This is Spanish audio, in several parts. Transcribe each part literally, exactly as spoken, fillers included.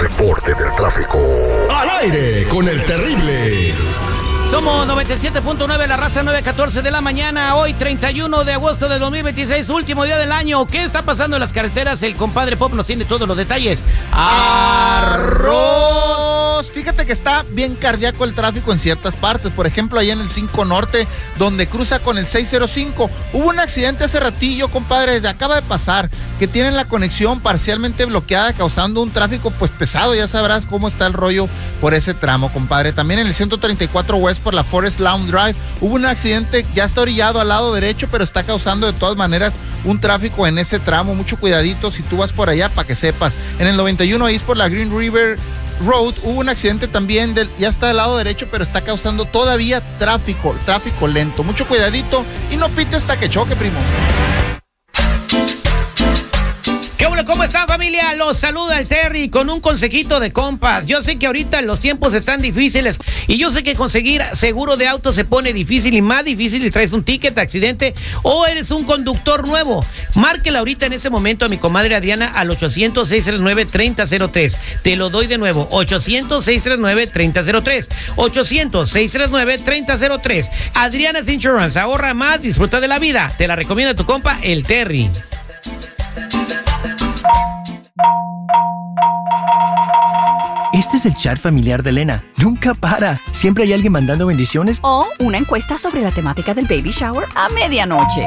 reporte del tráfico. Al aire con el terrible. Somos noventa y siete punto nueve, la raza, nueve catorce de la mañana, hoy treinta y uno de agosto del dos mil veintiséis, último día del año. ¿Qué está pasando en las carreteras? El compadre Pop nos tiene todos los detalles. ¡Arroz! Fíjate que está bien cardíaco el tráfico en ciertas partes. Por ejemplo, allá en el cinco Norte, donde cruza con el seis cero cinco. Hubo un accidente hace ratillo, compadre, acaba de pasar, que tienen la conexión parcialmente bloqueada, causando un tráfico pues pesado. Ya sabrás cómo está el rollo por ese tramo, compadre. También en el ciento treinta y cuatro West por la Forest Lawn Drive hubo un accidente, ya está orillado al lado derecho, pero está causando de todas maneras un tráfico en ese tramo. Mucho cuidadito si tú vas por allá, para que sepas. En el noventa y uno East por la Green River Road hubo un accidente también, del, ya está del lado derecho, pero está causando todavía tráfico, tráfico lento. Mucho cuidadito y no pite hasta que choque, primo. ¿Cómo están, familia? Los saluda el Terry con un consejito de compas. Yo sé que ahorita los tiempos están difíciles y yo sé que conseguir seguro de auto se pone difícil y más difícil si traes un ticket de accidente o eres un conductor nuevo. Márquela ahorita en este momento a mi comadre Adriana al ochocientos, seiscientos treinta y nueve, treinta cero tres. Te lo doy de nuevo, ochocientos, seiscientos treinta y nueve, treinta cero tres. ochocientos, seiscientos treinta y nueve, treinta cero tres. Adriana's Insurance, ahorra más, disfruta de la vida. Te la recomienda tu compa, el Terry. Este es el chat familiar de Elena. Nunca para. Siempre hay alguien mandando bendiciones. O una encuesta sobre la temática del baby shower a medianoche.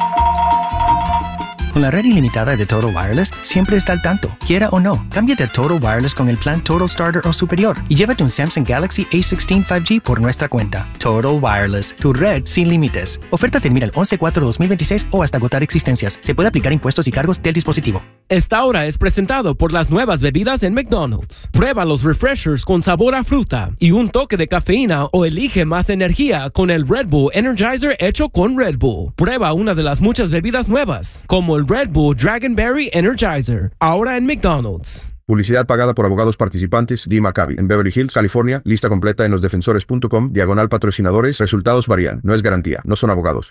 Con la red ilimitada de Total Wireless, siempre está al tanto. Quiera o no, cámbiate a Total Wireless con el plan Total Starter o superior y llévate un Samsung Galaxy A dieciséis cinco G por nuestra cuenta. Total Wireless, tu red sin límites. Oferta termina el once cuatro dos mil veintiséis o hasta agotar existencias. Se puede aplicar impuestos y cargos del dispositivo. Esta hora es presentado por las nuevas bebidas en McDonald's. Prueba los refreshers con sabor a fruta y un toque de cafeína o elige más energía con el Red Bull Energizer hecho con Red Bull. Prueba una de las muchas bebidas nuevas, como el Red Bull Dragonberry Energizer, ahora en McDonald's. Publicidad pagada por abogados participantes. Dee Maccabi, en Beverly Hills, California. Lista completa en losdefensores punto com. Diagonal patrocinadores. Resultados varían. No es garantía. No son abogados.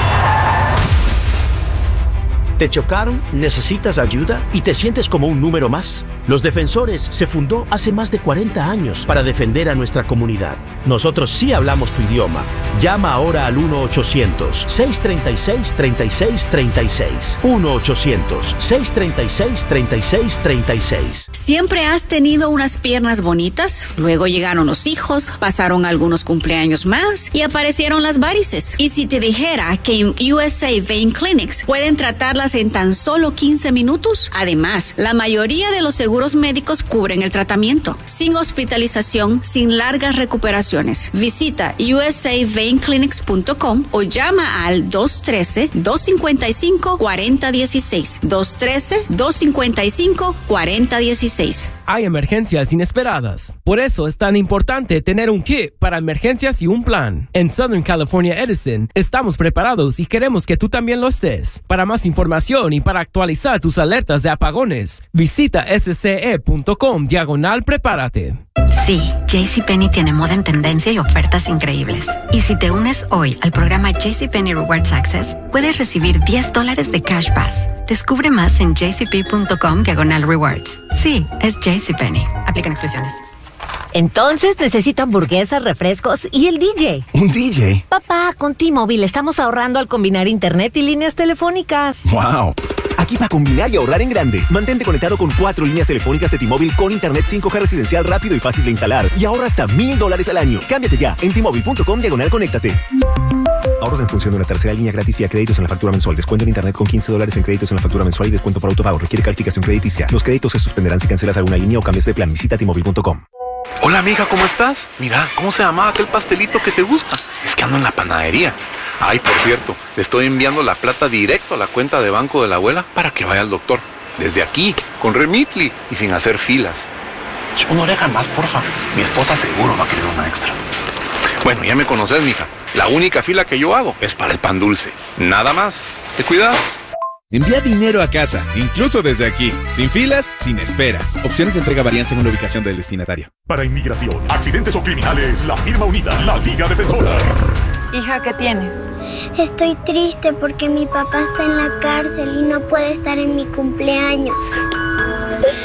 ¿Te chocaron? ¿Necesitas ayuda? ¿Y te sientes como un número más? Los Defensores se fundó hace más de cuarenta años para defender a nuestra comunidad. Nosotros sí hablamos tu idioma. Llama ahora al uno ochocientos, seiscientos treinta y seis, treinta y seis treinta y seis. uno ochocientos, seiscientos treinta y seis, treinta y seis treinta y seis. ¿Siempre has tenido unas piernas bonitas? Luego llegaron los hijos, pasaron algunos cumpleaños más y aparecieron las varices. ¿Y si te dijera que en U S A Vein Clinics pueden tratarlas en tan solo quince minutos? Además, la mayoría de los seguros médicos cubren el tratamiento, sin hospitalización, sin largas recuperaciones. Visita U S A Vein Clinics punto com o llama al dos uno tres, dos cinco cinco, cuatro cero uno seis. dos uno tres, dos cinco cinco, cuatro cero uno seis. Hay emergencias inesperadas. Por eso es tan importante tener un kit para emergencias y un plan. En Southern California Edison estamos preparados y queremos que tú también lo estés. Para más información y para actualizar tus alertas de apagones, visita S C E punto com diagonal prepárate. Sí, JCPenney tiene moda en tendencia y ofertas increíbles. Y si te unes hoy al programa JCPenney Rewards Access, puedes recibir diez dólares de Cash Pass. Descubre más en jcp punto com diagonal rewards. Sí, es JCPenney. Aplican exclusiones. Entonces necesito hamburguesas, refrescos y el D J. ¿Un D J? Papá, con T-Mobile estamos ahorrando al combinar internet y líneas telefónicas. ¡Wow! Aquí para combinar y ahorrar en grande. Mantente conectado con cuatro líneas telefónicas de T-Mobile con internet cinco G residencial rápido y fácil de instalar. Y ahorra hasta mil dólares al año. Cámbiate ya en T-Mobile punto com diagonal conéctate. Ahorros en función de una tercera línea gratis vía créditos en la factura mensual. Descuento en internet con quince dólares en créditos en la factura mensual y descuento por autopago. Requiere calificación crediticia. Los créditos se suspenderán si cancelas alguna línea o cambias de plan. Visita T Mobile punto com. Hola amiga, ¿cómo estás? Mira, ¿cómo se llamaba aquel pastelito que te gusta? Es que ando en la panadería. Ay, por cierto, le estoy enviando la plata directo a la cuenta de banco de la abuela para que vaya al doctor. Desde aquí, con Remitly y sin hacer filas. Una oreja más, porfa. Mi esposa seguro va a querer una extra. Bueno, ya me conoces, mija. La única fila que yo hago es para el pan dulce. Nada más. ¿Te cuidas? Envía dinero a casa, incluso desde aquí, sin filas, sin esperas. Opciones de entrega varían según la ubicación del destinatario. Para inmigración, accidentes o criminales, la firma unida, la Liga Defensora. Hija, ¿qué tienes? Estoy triste porque mi papá está en la cárcel y no puede estar en mi cumpleaños.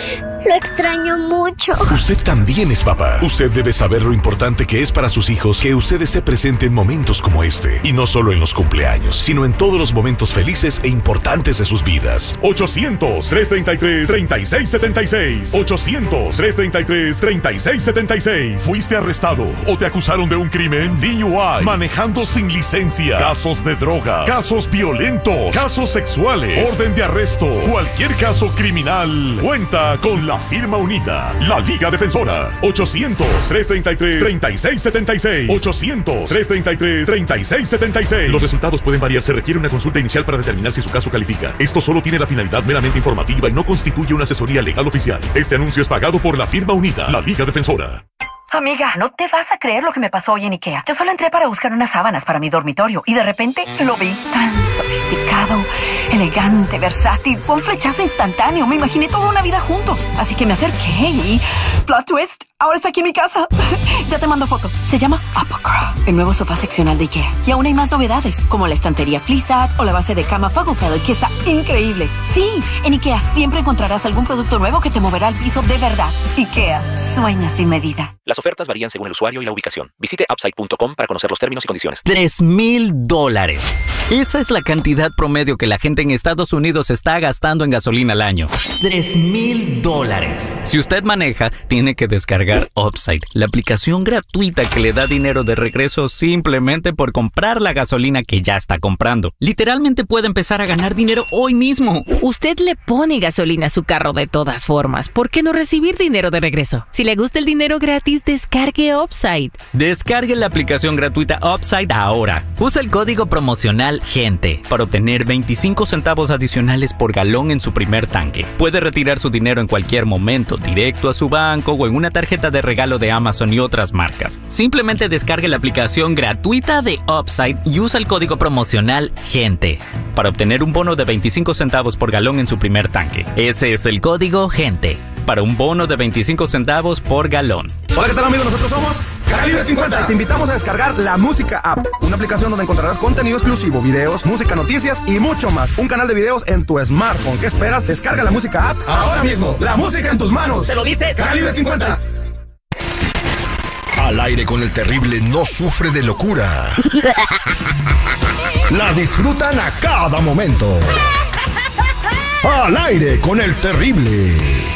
Lo extraño mucho. Usted también es papá. Usted debe saber lo importante que es para sus hijos que usted esté presente en momentos como este. Y no solo en los cumpleaños, sino en todos los momentos felices e importantes de sus vidas. ochocientos, trescientos treinta y tres, treinta y seis setenta y seis. ochocientos, trescientos treinta y tres, treinta y seis setenta y seis. ¿Fuiste arrestado o te acusaron de un crimen? D U I. Manejando sin licencia. Casos de drogas. Casos violentos. Casos sexuales. Orden de arresto. Cualquier caso criminal. Cuenta con la firma unida. La Liga Defensora. ochocientos, trescientos treinta y tres, treinta y seis setenta y seis. ochocientos, trescientos treinta y tres, treinta y seis setenta y seis. Los resultados pueden variar. Se requiere una consulta inicial para determinar si su caso califica. Esto solo tiene la finalidad meramente informativa y no constituye una asesoría legal oficial. Este anuncio es pagado por la firma unida. La Liga Defensora. Amiga, no te vas a creer lo que me pasó hoy en IKEA. Yo solo entré para buscar unas sábanas para mi dormitorio y de repente lo vi tan sofisticado, elegante, versátil. Fue un flechazo instantáneo. Me imaginé toda una vida juntos. Así que me acerqué y... plot twist, ahora está aquí en mi casa. Ya te mando foto. Se llama Apocra, el nuevo sofá seccional de IKEA. Y aún hay más novedades, como la estantería Fleecat o la base de cama Fugglefeld, que está increíble. Sí, en IKEA siempre encontrarás algún producto nuevo que te moverá al piso de verdad. IKEA, sueña sin medida. Las ofertas varían según el usuario y la ubicación. Visite upside punto com para conocer los términos y condiciones. Tres mil dólares. Esa es la cantidad promedio que la gente en Estados Unidos está gastando en gasolina al año. Tres mil dólares. Si usted maneja, tiene que descargar Upside, la aplicación gratuita que le da dinero de regreso simplemente por comprar la gasolina que ya está comprando. Literalmente puede empezar a ganar dinero hoy mismo. Usted le pone gasolina a su carro de todas formas. ¿Por qué no recibir dinero de regreso? Si le gusta el dinero gratis, descargue Upside. Descargue la aplicación gratuita Upside ahora. Usa el código promocional GENTE para obtener veinticinco centavos adicionales por galón en su primer tanque. Puede retirar su dinero en cualquier momento, directo a su banco o en una tarjeta de regalo de Amazon y otras marcas. Simplemente descargue la aplicación gratuita de Upside y usa el código promocional GENTE para obtener un bono de veinticinco centavos por galón en su primer tanque. Ese es el código GENTE para un bono de veinticinco centavos por galón. Hola, ¿qué tal, amigos? Nosotros somos Calibre cincuenta. Te invitamos a descargar la Música App, una aplicación donde encontrarás contenido exclusivo, videos, música, noticias y mucho más. Un canal de videos en tu smartphone. ¿Qué esperas? Descarga la Música App ahora mismo. La música en tus manos. Se lo dice Calibre cincuenta. Al aire con el terrible no sufre de locura. La disfrutan a cada momento. Al aire con el terrible.